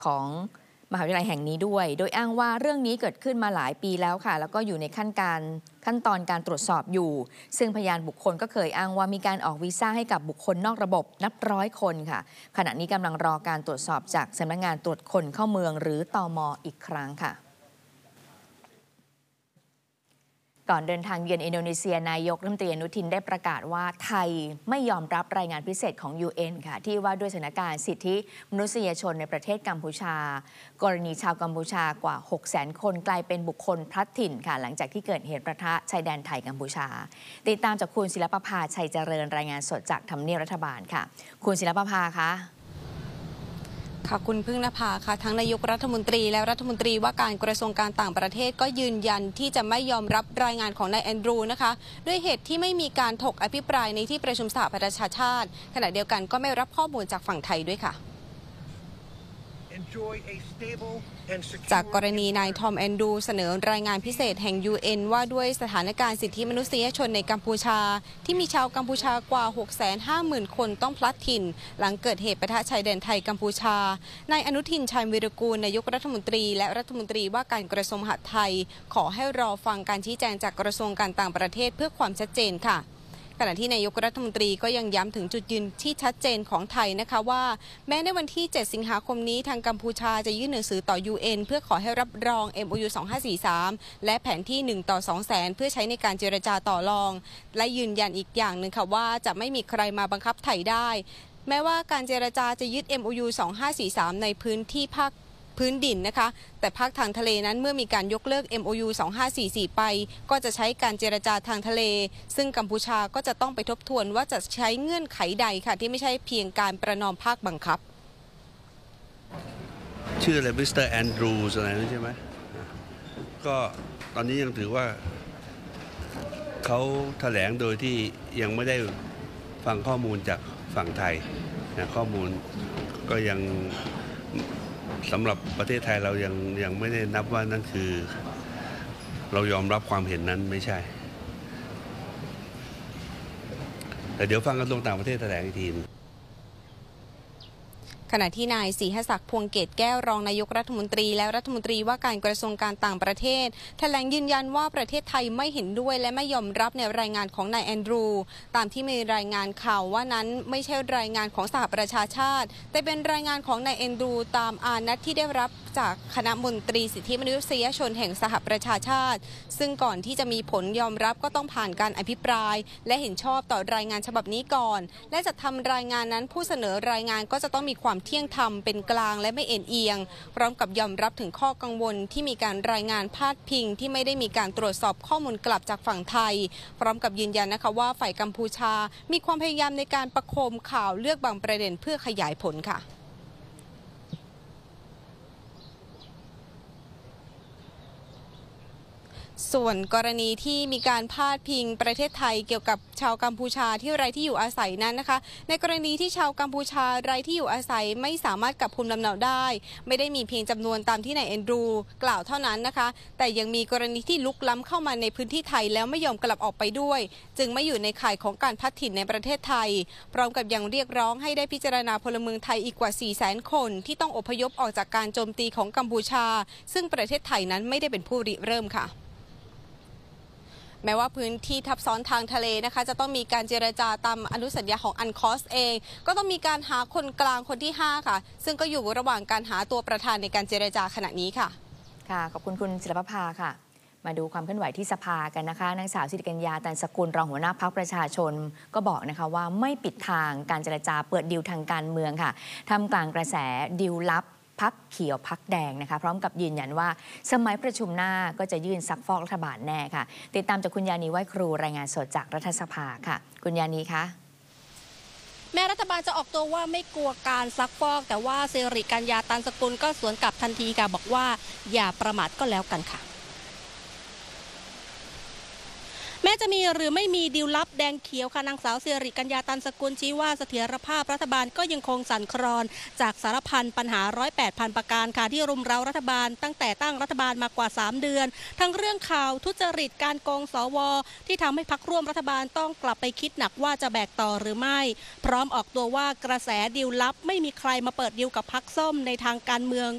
ของมหาวิทยาลัยแห่งนี้ด้วยโดยอ้างว่าเรื่องนี้เกิดขึ้นมาหลายปีแล้วค่ะแล้วก็อยู่ในขั้นตอนการตรวจสอบอยู่ซึ่งพยานบุคคลก็เคยอ้างว่ามีการออกวีซ่าให้กับบุคคลนอกระบบนับร้อยคนค่ะขณะนี้กำลังรอการตรวจสอบจากสำนักงานตรวจคนเข้าเมืองหรือตม.อีกครั้งค่ะก่อนเดินทางเยือนอินโดนีเซียนายกรัฐมนตรีอนุทินได้ประกาศว่าไทยไม่ยอมรับรายงานพิเศษของ UN ค่ะที่ว่าด้วยสถานการณ์สิทธิมนุษยชนในประเทศกัมพูชากรณีชาวกัมพูชากว่า 600,000 คนกลายเป็นบุคคลพลัดถิ่นค่ะหลังจากที่เกิดเหตุปะทะชายแดนไทยกัมพูชาติดตามจากคุณศิลปภาชัยเจริญรายงานสดจากทำเนียบรัฐบาลค่ะคุณศิลปภาคะค่ะคุณพึ่งนภาค่ะทั้งนายกรัฐมนตรีและรัฐมนตรีว่าการกระทรวงการต่างประเทศก็ยืนยันที่จะไม่ยอมรับรายงานของนายแอนดรูนะคะด้วยเหตุที่ไม่มีการถกอภิปรายในที่ประชุมสหประชาชาติขณะเดียวกันก็ไม่รับข้อมูลจากฝั่งไทยด้วยค่ะจากกรณีนายทอมแอนดูเสนอรายงานพิเศษแห่ง UN ว่าด้วยสถานการณ์สิทธิมนุษยชนในกัมพูชาที่มีชาวกัมพูชากว่า 650,000 คนต้องพลัดถิ่นหลังเกิดเหตุปะทะชายแดนไทยกัมพูชานายอนุทินชาญวีรกูลนายกรัฐมนตรีและรัฐมนตรีว่าการกระทรวงมหาดไทยขอให้รอฟังการชี้แจงจากกระทรวงการต่างประเทศเพื่อความชัดเจนค่ะขณะที่นายกรัฐมนตรีก็ยังย้ำถึงจุดยืนที่ชัดเจนของไทยนะคะว่าแม้ในวันที่ 7 สิงหาคมนี้ทางกัมพูชาจะยื่นหนังสือต่อ UN เพื่อขอให้รับรอง MOU 2543 และแผนที่ 1:200,000 เพื่อใช้ในการเจรจาต่อรองและยืนยันอีกอย่างหนึ่งค่ะว่าจะไม่มีใครมาบังคับไทยได้แม้ว่าการเจรจาจะยึด MOU 2543 ในพื้นดินนะคะแต่ภาคทางทะเลนั้นเมื่อมีการยกเลิก MOU 2544 ไปก็จะใช้การเจรจาทางทะเลซึ่งกัมพูชาก็จะต้องไปทบทวนว่าจะใช้เงื่อนไขใดค่ะที่ไม่ใช่เพียงการประนอมภาคบังคับชื่ออะไรมิสเตอร์แอนดรูส์อะไรนั่นใช่ไหมก็ตอนนี้ยังถือว่าเขาแถลงโดยที่ยังไม่ได้ฟังข้อมูลจากฝั่งไทยนะข้อมูลก็ยังสำหรับประเทศไทยเรายังไม่ได้นับว่านั่นคือเรายอมรับความเห็นนั้นไม่ใช่แต่เดี๋ยวฟังกระทรวงต่างประเทศแถลงอีกทีขณะที่นายศรีหศักดิ์พวงเกตแก้วรองนายกรัฐมนตรีและรัฐมนตรีว่าการกระทรวงการต่างประเทศแถลงยืนยันว่าประเทศไทยไม่เห็นด้วยและไม่ยอมรับในรายงานของนายแอนดรูตามที่มีรายงานข่าวว่านั้นไม่ใช่รายงานของสหประชาชาติแต่เป็นรายงานของนายแอนดรูตามอานัดที่ได้รับจากคณะมนตรีสิทธิมนุษยชนแห่งสหประชาชาติซึ่งก่อนที่จะมีผลยอมรับก็ต้องผ่านการอภิปรายและเห็นชอบต่อรายงานฉบับนี้ก่อนและจะทำรายงานนั้นผู้เสนอรายงานก็จะต้องมีความเที่ยงธรรมเป็นกลางและไม่เอ็นเอียงพร้อมกับยอมรับถึงข้อกังวลที่มีการรายงานพาดพิงที่ไม่ได้มีการตรวจสอบข้อมูลกลับจากฝั่งไทยพร้อมกับยืนยันนะคะว่าฝ่ายกัมพูชามีความพยายามในการประโคมข่าวเลือกบางประเด็นเพื่อขยายผลค่ะส่วนกรณีที่มีการพาดพิงประเทศไทยเกี่ยวกับชาวกัมพูชาที่ไร้ที่อยู่อาศัยนั้นนะคะในกรณีที่ชาวกัมพูชาไร้ที่อยู่อาศัยไม่สามารถกลับภูมิลำเนาได้ไม่ได้มีเพียงจำนวนตามที่นายแอนดรูกล่าวเท่านั้นนะคะแต่ยังมีกรณีที่ลุกล้ำเข้ามาในพื้นที่ไทยแล้วไม่ยอมกลับออกไปด้วยจึงไม่อยู่ในข่ายของการพัดถิ่นในประเทศไทยพร้อมกับยังเรียกร้องให้ได้พิจารณาพลเมืองไทยอีกกว่า 400,000 คนที่ต้องอพยพออกจากการโจมตีของกัมพูชาซึ่งประเทศไทยนั้นไม่ได้เป็นผู้ริเริ่มค่ะแม้ว่าพื้นที่ทับซ้อนทางทะเลนะคะจะต้องมีการเจรจาตามอนุสัญญาของอันคอสเองก็ต้องมีการหาคนกลางคนที่5ค่ะซึ่งก็อยู่ระหว่างการหาตัวประธานในการเจรจาขณะนี้ค่ะค่ะขอบคุณคุณศิลปภาค่ะมาดูความเคลื่อนไหวที่สภากันนะคะนางสาวสิริกัญญา ตันสกุลรองหัวหน้าพรรคประชาชนก็บอกนะคะว่าไม่ปิดทางการเจรจาเปิดดีลทางการเมืองค่ะทำกลางกระแสดีลลับพรรคเขียวพรรคแดงนะคะพร้อมกับยืนยันว่าสมัยประชุมหน้าก็จะยื่นซักฟอกรัฐบาลแน่ค่ะติดตามจากคุณยานีไหว้ครูรายงานสดจากรัฐสภาค่ะคุณยานีคะแม้รัฐบาลจะออกตัวว่าไม่กลัวการซักฟอกแต่ว่าสิริกัญญา ตันสกุลก็สวนกลับทันทีค่ะบอกว่าอย่าประมาทก็แล้วกันค่ะแม้ม้จะมีหรือไม่มีดีลลับแดงเขียวค่ะนางสาวสิริกัญญาตันสกุลชี้ว่าเสถียรภาพรัฐบาลก็ยังคงสั่นคลอนจากสารพันปัญหา108 พันประการค่ะที่รุมเร้ารัฐบาลตั้งแต่ตั้งรัฐบาลมากว่า3 เดือนทั้งเรื่องข่าวทุจริตการโกงสวที่ทำให้พรรคร่วมรัฐบาลต้องกลับไปคิดหนักว่าจะแบกต่อหรือไม่พร้อมออกตัวว่ากระแสดีลลับไม่มีใครมาเปิดดีลกับพรรคส้มในทางการเมือง